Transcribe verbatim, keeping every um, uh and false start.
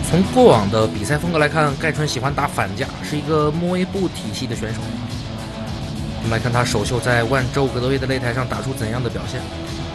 从过往的比赛风格来看，盖川喜欢打反架，是一个摸一步体系的选手。我们来看他首秀在万州格斗业的擂台上打出怎样的表现。